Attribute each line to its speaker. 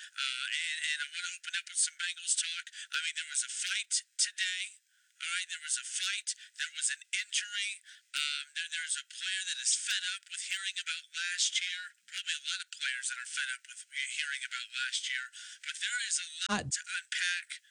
Speaker 1: And I want to open up with some Bengals talk. I mean, there was a fight today. All right, there was a fight. There was an injury. There's a player that is fed up with hearing about last year. Probably a lot of players that are fed up with hearing about last year. But there is a lot to unpack